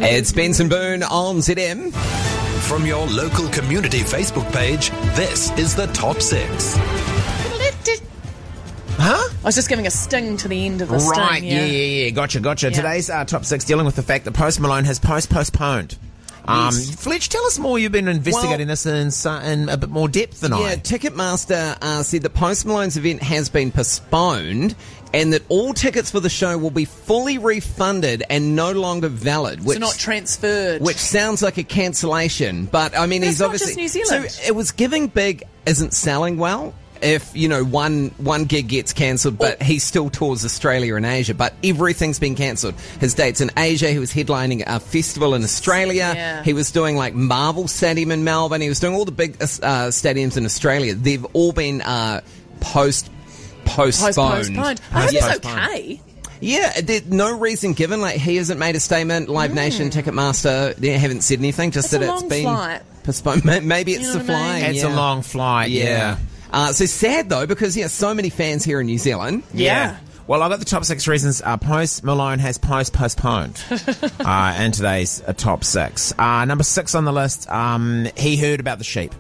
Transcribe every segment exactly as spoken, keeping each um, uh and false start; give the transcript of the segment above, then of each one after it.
It's Benson Boone on Z M. From your local community Facebook page, this is the Top Six. Huh? I was just giving a sting to the end of the Right, sting. yeah, Yeah, yeah, yeah. Gotcha, gotcha. Yeah. Today's uh, Top Six dealing with the fact that Post Malone has post postponed. Um, Yes. Fletch, tell us more. You've been investigating Well, this in, so- in a bit more depth than Yeah, I. Ticketmaster uh, said that Post Malone's event has been postponed and that all tickets for the show will be fully refunded and no longer valid. Which, So not transferred. which sounds like a cancellation, but I mean, But he's it's not obviously just New Zealand. So it was Giving Big isn't selling well. If, you know, one one gig gets cancelled, but he still tours Australia and Asia, but everything's been cancelled. His dates in Asia, he was headlining a festival in Australia, Yeah. he was doing like Marvel Stadium in Melbourne, he was doing all the big uh, stadiums in Australia. They've all been uh, post postponed. Post- postponed. I hope Yeah. it's okay. Yeah, there's no reason given. Like, he hasn't made a statement. Live Nation, Ticketmaster, they haven't said anything. Just It's that a it's long been flight. postponed. Ma- Maybe it's You know the what I mean? flying. It's yeah. a long flight, yeah. Yeah. Uh, so sad though, because yeah, so many fans here in New Zealand. Yeah. Well, I've got the top six reasons uh, Post Malone has post postponed uh, in today's uh, top six. Uh, number six on the list, um, he heard about the sheep.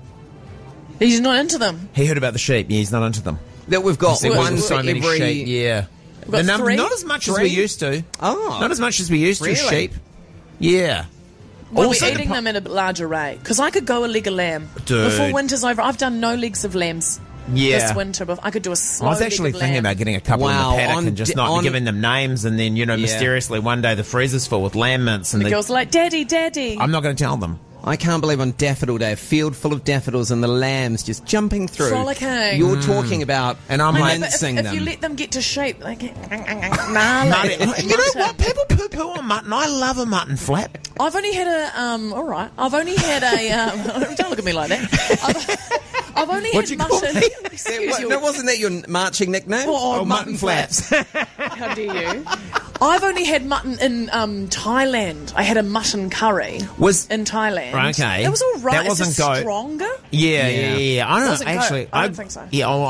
He's not into them. He heard about the sheep. Yeah, he's not into them. That we've got There one was for so many every. sheep. Yeah. got The num- three? Not as much as Three? we used to. Oh. Not as much as we used to, Really? sheep. Yeah. Well, Also we're the eating po- them in a large array. Because I could go a leg of lamb. Dude. Before winter's over, I've done no legs of lambs Yeah. this winter. But I could do a slow I was actually leg of thinking lamb. about getting a couple Wow, in the paddock on and just di- not on- giving them names, and then, you know, Yeah. mysteriously one day the freezer's full with lamb mince, and The they, girls are like, Daddy, Daddy. I'm not going to tell them. I can't believe on Daffodil Day, a field full of daffodils and the lambs just jumping through. Frolicking. You're talking about And I'm I know, like, but if, mincing if them. you let them get to shape, like, nah, Mutton. like, You know mutton. what? People poo poo on mutton. I love a mutton flap. I've only had a um. All right, I've only had a um. Don't look at me like that. I've, I've only What'd had you call mutton. me? Excuse What- you. no, wasn't that your marching nickname? Oh, Oh, mutton flaps. How dare you? I've only had mutton in um, Thailand. I had a mutton curry Was in Thailand. Okay. It was all right. That wasn't it's just goat. stronger. Yeah, yeah, Yeah. yeah. yeah. I don't Wasn't know. goat. Actually, I don't think so. Yeah, oh,